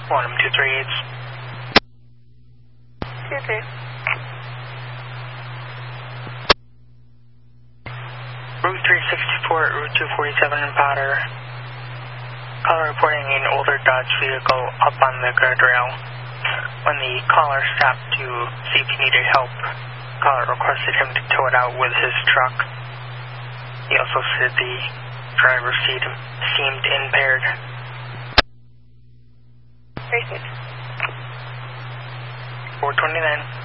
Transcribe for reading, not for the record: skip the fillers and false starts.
238. 23. Route 364 at Route 247 in Potter. Caller reporting an older Dodge vehicle up on the guardrail. When the caller stopped to see if he needed help, caller requested him to tow it out with his truck. He also said the driver's seat seemed impaired. 36. 429.